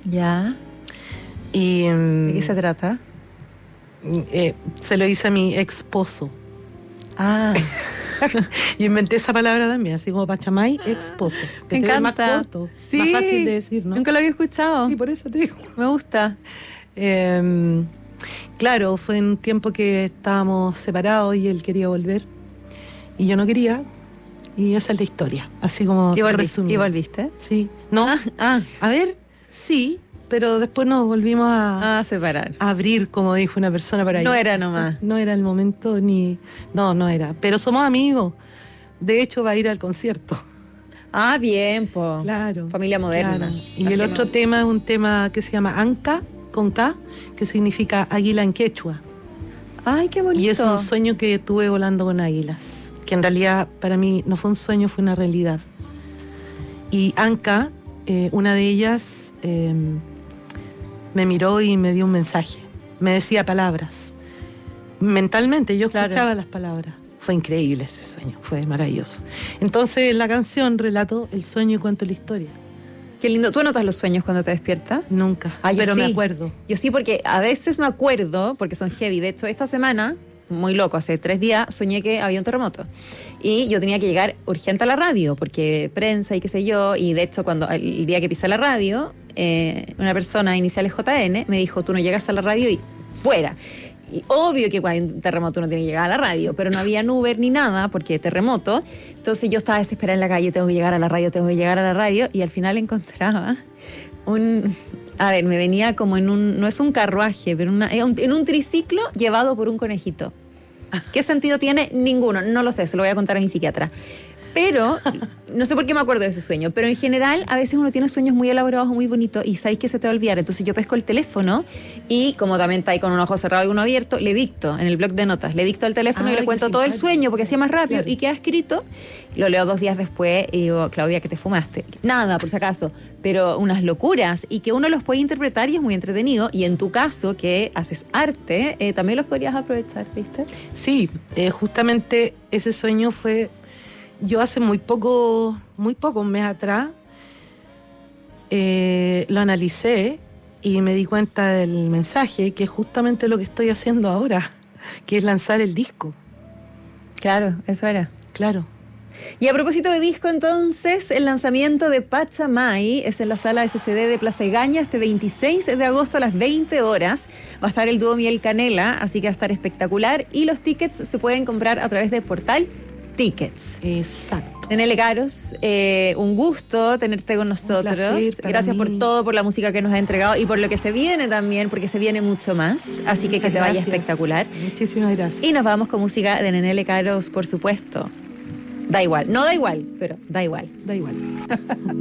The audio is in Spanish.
Ya. Y ¿De qué se trata? se lo hice a mi esposo. Ah, Yo inventé esa palabra también, así como Pachamay, esposo. me encanta. Más corto, Sí, más fácil de decir, ¿no? Nunca lo había escuchado. Sí, por eso te digo. Me gusta. Claro, fue en un tiempo que estábamos separados y él quería volver y yo no quería, y esa es la historia, así como resumida. ¿Y volviste? Sí, no, a ver, sí, pero después nos volvimos a separar. a abrir, como dijo una persona para No ahí. era nomás. No era el momento no era, pero somos amigos, de hecho va a ir al concierto. Ah, bien, po. Claro. Familia moderna. Claro. Y el otro tema es un tema que se llama Anca, con K, que significa águila en quechua. Ay, qué bonito. Y es un sueño que tuve volando con águilas, que en realidad para mí no fue un sueño, fue una realidad. Y Anca, una de ellas, me miró y me dio un mensaje. Me decía palabras. Mentalmente yo escuchaba las palabras. Fue increíble ese sueño, fue maravilloso. Entonces en la canción relato el sueño y cuento la historia. Qué lindo. ¿Tú anotas los sueños cuando te despiertas? Nunca, pero me acuerdo. Yo sí, porque a veces me acuerdo, porque son heavy. De hecho, esta semana, muy loco, hace 3 días, soñé que había un terremoto. Y yo tenía que llegar urgente a la radio, porque prensa y qué sé yo. Y de hecho, el día que pisé la radio, una persona, iniciales JN, me dijo, tú no llegas a la radio y fuera. Y obvio que cuando hay un terremoto uno tiene que llegar a la radio, pero no había Uber ni nada, porque terremoto. Entonces yo estaba desesperada en la calle, tengo que llegar a la radio, y al final encontraba me venía como no es un carruaje, pero en un triciclo llevado por un conejito. ¿Qué sentido tiene? Ninguno, no lo sé, se lo voy a contar a mi psiquiatra. Pero, no sé por qué me acuerdo de ese sueño, pero en general a veces uno tiene sueños muy elaborados o muy bonitos y sabéis que se te va a olvidar. Entonces yo pesco el teléfono y como también está ahí con un ojo cerrado y uno abierto, le dicto en el bloc de notas, le dicto al teléfono y le cuento todo el sueño porque hacía más rápido, y queda escrito. Lo leo 2 días después y digo, Claudia, ¿qué te fumaste? Nada, por si acaso, pero unas locuras, y que uno los puede interpretar y es muy entretenido. Y en tu caso, que haces arte, también los podrías aprovechar, ¿viste? Sí, justamente ese sueño fue... Yo hace muy pocos meses atrás lo analicé y me di cuenta del mensaje, que es justamente lo que estoy haciendo ahora, que es lanzar el disco. Claro, eso era. Claro. Y a propósito de disco, entonces, el lanzamiento de Pachamay es en la sala SCD de Plaza Egaña este 26 de agosto a las 20 horas. Va a estar el dúo Miel Canela, así que va a estar espectacular. Y los tickets se pueden comprar a través de Portal Tickets. Exacto. Nenele Caros, un gusto tenerte con nosotros. Gracias por todo, por la música que nos ha entregado y por lo que se viene también, porque se viene mucho más. Así que te vaya espectacular. Muchísimas gracias. Y nos vamos con música de Nenele Caros, por supuesto. Da igual, no da igual, pero da igual. Da igual.